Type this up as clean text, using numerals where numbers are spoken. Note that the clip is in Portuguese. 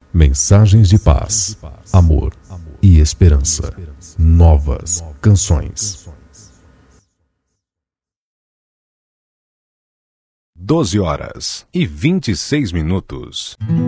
Mensagens de paz, amor e esperança. Novas canções. 12 horas e 26 minutos.